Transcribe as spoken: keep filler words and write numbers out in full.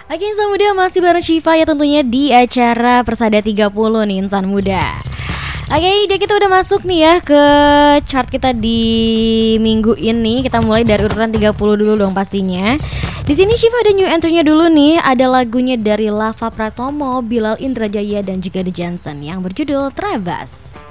Oke, Insan Muda masih bareng Syifa ya tentunya di acara Persada tiga puluh nih Insan Muda. Oke, dia kita udah masuk nih ya ke chart kita di minggu ini. Kita mulai dari urutan tiga puluh dulu dong pastinya. Di sini Syifa ada new entry-nya dulu nih. Ada lagunya dari Lava Pratomo, Bilal Indrajaya dan juga The Johnson yang berjudul Trabas.